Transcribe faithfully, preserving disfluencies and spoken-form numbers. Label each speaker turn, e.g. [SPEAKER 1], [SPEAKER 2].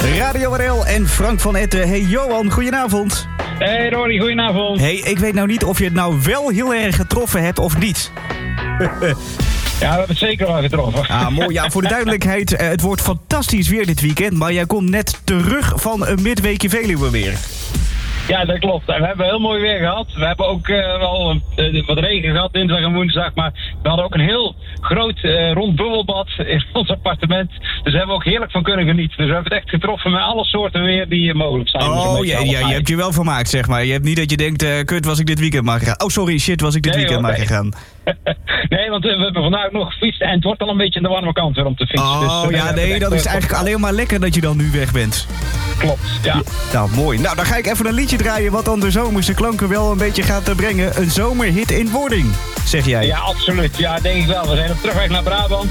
[SPEAKER 1] Radio R L en Frank van Etten. Hey Johan, goedenavond.
[SPEAKER 2] Hey Ronnie, goedenavond.
[SPEAKER 1] Hey, ik weet nou niet of je het nou wel heel erg getroffen hebt of niet.
[SPEAKER 2] Ja, we hebben het zeker wel getroffen.
[SPEAKER 1] Ah, mooi. Ja, voor de duidelijkheid, het wordt fantastisch weer dit weekend, maar jij komt net terug van een midweekje Veluwe weer.
[SPEAKER 2] Ja, dat klopt. En we hebben heel mooi weer gehad. We hebben ook uh, wel uh, wat regen gehad, dinsdag en woensdag. Maar we hadden ook een heel groot uh, rond bubbelbad in ons appartement. Dus daar hebben we ook heerlijk van kunnen genieten. Dus we hebben het echt getroffen met alle soorten weer die mogelijk zijn.
[SPEAKER 1] Oh,
[SPEAKER 2] dus
[SPEAKER 1] ja, ja, je hebt je wel vermaakt, zeg maar. Je hebt niet dat je denkt, uh, kut, was ik dit weekend maar gegaan. Oh, sorry, shit, was ik dit
[SPEAKER 2] nee,
[SPEAKER 1] weekend
[SPEAKER 2] hoor,
[SPEAKER 1] maar
[SPEAKER 2] nee.
[SPEAKER 1] gegaan.
[SPEAKER 2] Nee, want uh, we hebben vandaag nog gefietst en het wordt al een beetje aan de warme kant weer om te fietsen.
[SPEAKER 1] Oh,
[SPEAKER 2] dus, uh,
[SPEAKER 1] ja, nee, dan is het eigenlijk alleen maar lekker dat je dan nu weg bent.
[SPEAKER 2] Klopt, ja.
[SPEAKER 1] Ja, nou, mooi. Nou, dan ga ik even een liedje draaien wat dan de zomerse klanken wel een beetje gaat uh, brengen. Een zomerhit in wording, zeg jij.
[SPEAKER 2] Ja, absoluut. Ja, denk ik wel. We zijn op terugweg naar Brabant.